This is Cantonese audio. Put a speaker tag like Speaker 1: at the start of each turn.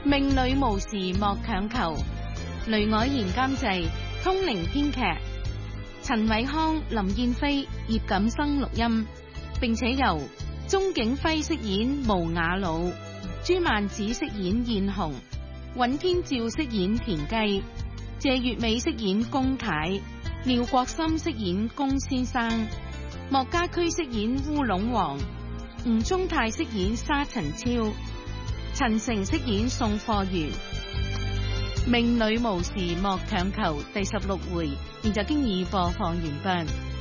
Speaker 1: 命裏無時莫強求。雷凱賢監製，通靈編劇，陳偉康、林燕飛、葉錦生錄音，並且由鍾景輝飾演無雅老，朱曼子飾演燕紅，尹天照飾演田雞，謝月美飾演龔太，廖國森飾演龔先生，莫家駒飾演烏龍王，吳宗泰飾演沙塵超，陳成飾演送貨員。命裏無時莫強求第16回現在經已播放完畢。